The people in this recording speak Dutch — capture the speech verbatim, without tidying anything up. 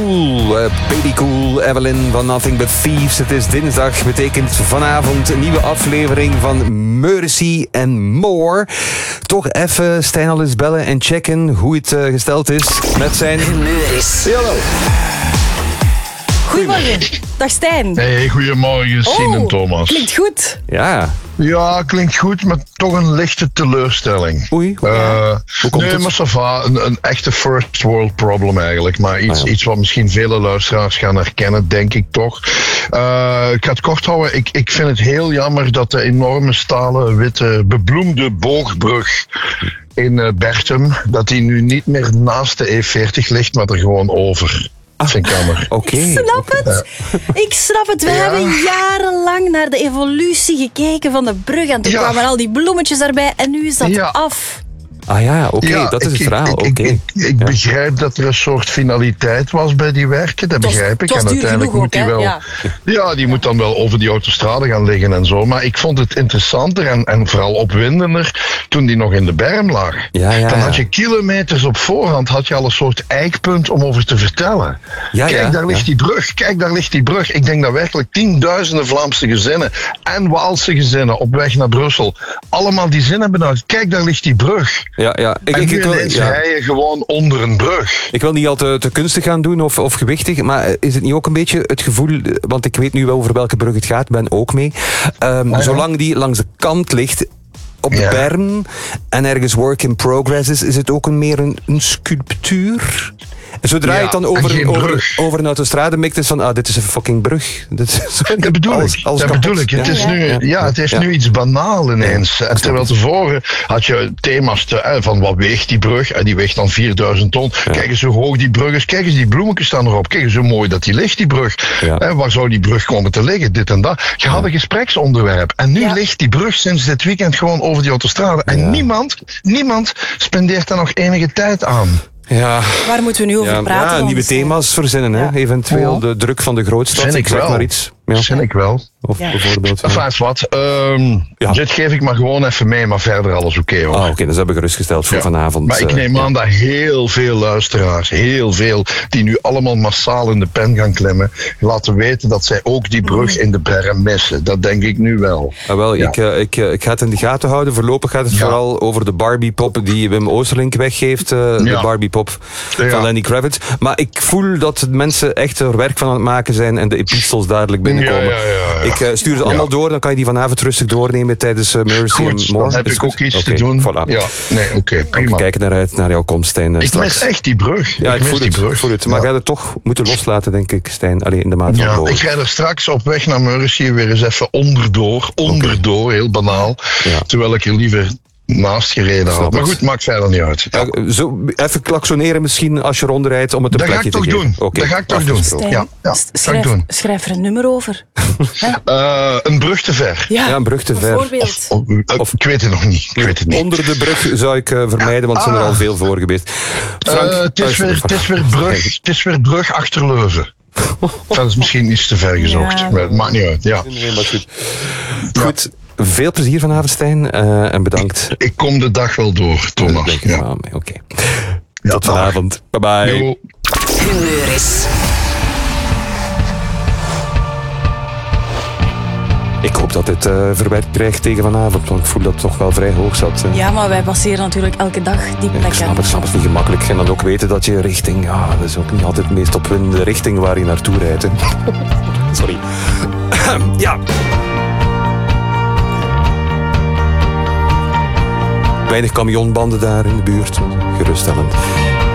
Cool, uh, Baby Cool, Evelyn van Nothing But Thieves. Het is dinsdag, betekent vanavond een nieuwe aflevering van Mercy and More. Toch even Stijn al eens bellen en checken hoe het uh, gesteld is met zijn... Humeuris. Hallo. Goedemorgen. Dag Stijn. Hey, goedemorgen, Sien en Oh, Thomas. klinkt goed. Ja. Ja, klinkt goed, maar toch een lichte teleurstelling. Oei. Uh, Hoe komt nee, het? maar ça va, een, een echte first world problem eigenlijk. Maar iets, Ah, ja. iets wat misschien vele luisteraars gaan herkennen, denk ik toch. Uh, ik ga het kort houden. Ik, ik vind het heel jammer dat de enorme stalen, witte, bebloemde boogbrug in uh, Berchem, dat die nu niet meer naast de E veertig ligt, maar er gewoon over. Ah. Vind ik jammer. Oké. Ik snap het. Ik snap het. We Ja. hebben jarenlang naar de evolutie gekeken van de brug. En toen Ja. kwamen al die bloemetjes daarbij. En nu is dat Ja. af. Ah ja, oké, Ja, dat is ik- het verhaal. Ik, Oké. ik, ik, ik Ja. begrijp dat er een soort finaliteit was bij die werken, dat Het was- begrijp ik. het was En duur uiteindelijk genoeg moet die ook, wel. hè? Ja, die moet dan wel over die autostrade gaan liggen en zo. Maar ik vond het interessanter en, en vooral opwindender toen die nog in de berm lag. Ja, ja, Dan ja. had je kilometers op voorhand had je al een soort eikpunt om over te vertellen. Ja, Kijk, ja, daar ligt ja. die brug. Kijk, daar ligt die brug. Ik denk dat werkelijk tienduizenden Vlaamse gezinnen en Waalse gezinnen op weg naar Brussel allemaal die zin hebben uit. Kijk, daar ligt die brug. Ja, ja. Ik, En ik, nu ik, wil, ineens ja. rij je gewoon onder een brug. ik wil niet al te, te kunstig gaan doen of, of gewichtig, maar is het niet ook een beetje het gevoel, want ik weet nu wel over welke brug het gaat, ben ook mee. Um, ja. Zolang die langs de kant ligt, op de Ja. berm, en ergens work in progress is, is het ook een, meer een, een sculptuur. En zodra Ja, je het dan en over, geen over, brug. over een autostrade mikt, is van, ah, dit is een fucking brug. Dit is, Dat bedoel alles- ik. alles dat kapot. bedoel ik. Het, Ja. is nu, Ja. ja, het heeft Ja. nu iets banaal ineens. En snap terwijl ik. tevoren had je thema's te, eh, van wat weegt die brug? En die weegt dan vierduizend ton. Kijk eens hoe hoog die brug is. Kijk eens, die bloemetjes staan erop. Kijk eens hoe mooi dat die ligt, die brug. Ja. Eh, waar zou die brug komen te liggen? Dit en dat. Je had een gespreksonderwerp. En nu Ja. ligt die brug sinds dit weekend gewoon over die autostrade. En Ja. niemand, niemand spendeert daar nog enige tijd aan. Ja. Waar moeten we nu over Ja, praten? ja, dan? nieuwe thema's verzinnen, hè? Ja. Eventueel Ja. de druk van de grootstad. Vind ik zeg wel. maar iets. Ja. Vind ik wel. Of Ja. bijvoorbeeld. Ja. Enfin, wat. Ehm, Ja. Dit geef ik maar gewoon even mee, maar verder alles oké hoor. Ah, oké, dus hebben we gerustgesteld voor Ja. vanavond. Maar ik eh, neem ja. aan dat heel veel luisteraars, heel veel, die nu allemaal massaal in de pen gaan klimmen, laten weten dat zij ook die brug in de berm missen. Dat denk ik nu wel. Ah, wel, Ja. ik, eh, ik, eh, ik ga het in de gaten houden. Voorlopig gaat het Ja. vooral over de Barbie-pop die Wim Oosterlink weggeeft. eh, De Ja. Barbie-pop Ja. van Lenny Kravitz. Maar ik voel dat mensen echt er werk van aan het maken zijn en de epistels dadelijk binnenkomen. Ja, ja, ja, ja. Ik eh, stuur ze allemaal Ja. door, dan kan je die vanavond rustig doornemen tijdens uh, Mercy Goed, and More. dan heb Is ik goed? ook iets Oké, te doen. Voilà. Ja, nee, oké, We prima. kijken eruit naar jouw komst, Stijn. eh, Ik straks. mis echt die brug. Ja, ik, mis voel die het, brug. voel het. Maar Ja. ga je het toch moeten loslaten, denk ik, Stijn. Alleen in de maat van Ja, mogelijk. ik rijd er straks op weg naar Mercy weer eens even onderdoor. Onderdoor, heel banaal. Ja. Terwijl ik er liever naast gereden Snap had. Maar het. goed, maakt verder niet uit. Ja. Ja, zo, even klaksoneren misschien als je rondrijdt om het een Dat ga plekje ik toch te doen. geven. Oké, Dat ga ik toch doen. afgesproken. Stijn, Ja, ja, s- ga ik schrijf, doen. schrijf er een nummer over. Uh, een brug te ver. Ja, een brug te ver. Bijvoorbeeld. Of, uh, Of- ik weet het nog niet. Ik weet het niet. Onder de brug zou ik uh, vermijden, want er zijn er al Ah. veel voor geweest. Frank, Uh, het, is luister. weer, het, is weer brug, het is weer brug achter Leuven. Dat is misschien iets te ver gezocht. Ja. Maar het maakt niet uit. Ja. Nee, maar goed. Goed, veel plezier vanavond, Stijn. Uh, en bedankt. Ik kom de dag wel door, Thomas. Denk ik Ja. wel mee. Oké. Ja, Tot dag. vanavond. Bye bye. Jo. Humeuris. Ik hoop dat dit uh, verwerkt krijgt tegen vanavond, want ik voel dat het toch wel vrij hoog zat. Uh. Ja, maar wij passeren natuurlijk elke dag die Ik plekken. snap het, snap het niet gemakkelijk. En dan ook weten dat je richting... Ja, dat is ook niet altijd de meest opwindende richting waar je naartoe rijdt. Hè. Sorry. Ja. Weinig camionbanden daar in de buurt. Geruststellend.